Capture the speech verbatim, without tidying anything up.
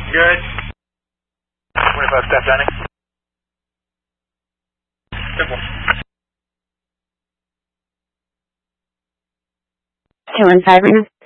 Good. twenty-five staff landing. Simple. two one five right now.